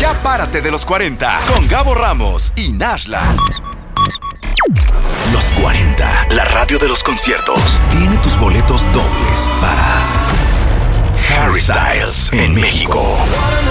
Ya párate de los 40 con Gabo Ramos y Nashla. Los 40, la radio de los conciertos, tiene tus boletos dobles para Harry Styles en México.